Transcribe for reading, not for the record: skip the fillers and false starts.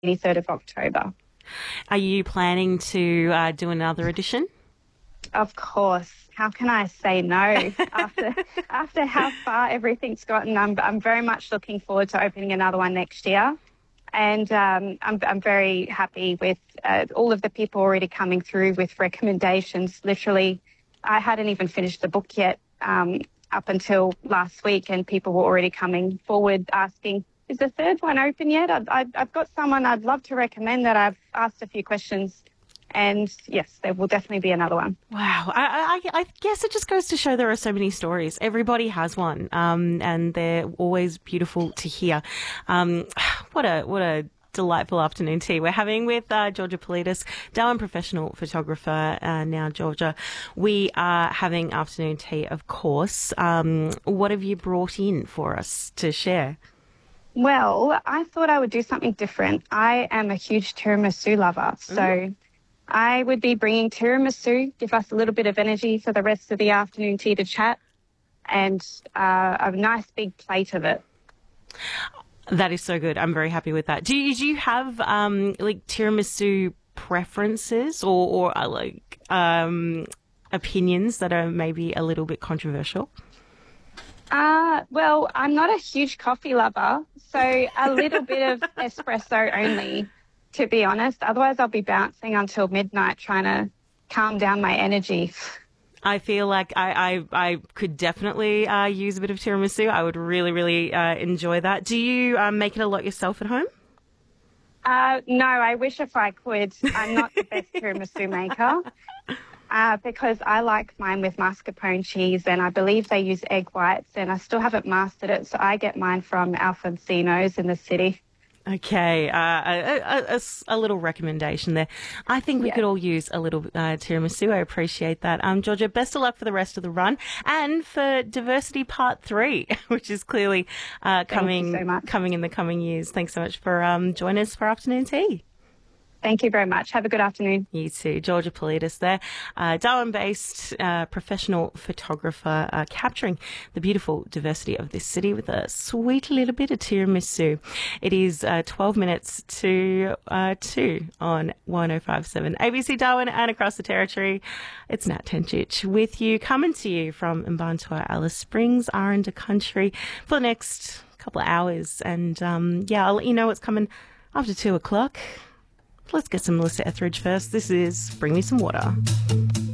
23rd of October. Are you planning to do another edition? Of course. How can I say no after how far everything's gotten? I'm very much looking forward to opening another one next year. And I'm very happy with all of the people already coming through with recommendations. Literally, I hadn't even finished the book yet up until last week, and people were already coming forward asking, is the third one open yet? I've got someone I'd love to recommend that I've asked a few questions. And yes, there will definitely be another one. Wow. I guess it just goes to show there are so many stories. Everybody has one, and they're always beautiful to hear. What a delightful afternoon tea we're having with Georgia Politis, Darwin professional photographer. Now, Georgia, we are having afternoon tea, of course. What have you brought in for us to share? Well, I thought I would do something different. I am a huge tiramisu lover, so I would be bringing tiramisu, give us a little bit of energy for the rest of the afternoon tea to chat, and a nice big plate of it. That is so good. I'm very happy with that. Do you have like tiramisu preferences or opinions that are maybe a little bit controversial? Well, I'm not a huge coffee lover, so a little bit of espresso only, to be honest. Otherwise, I'll be bouncing until midnight trying to calm down my energy. I feel like I could definitely use a bit of tiramisu. I would really, really enjoy that. Do you make it a lot yourself at home? No, I wish if I could. I'm not the best tiramisu maker because I like mine with mascarpone cheese, and I believe they use egg whites, and I still haven't mastered it, so I get mine from Alfonsino's in the city. Okay, a little recommendation there. I think we could all use a little tiramisu. I appreciate that. Georgia, best of luck for the rest of the run and for Diversity Part 3, which is clearly coming in the coming years. Thanks so much for joining us for afternoon tea. Thank you very much. Have a good afternoon. You too. Georgia Politis there, Darwin-based professional photographer, capturing the beautiful diversity of this city with a sweet little bit of tiramisu. It is 12 minutes to 2 on 105.7 ABC Darwin and across the territory. It's Nat Tenchich with you, coming to you from Mbantua, Alice Springs, Aranda Country for the next couple of hours. And I'll let you know what's coming after 2 o'clock. Let's get some Melissa Etheridge first. This is Bring Me Some Water.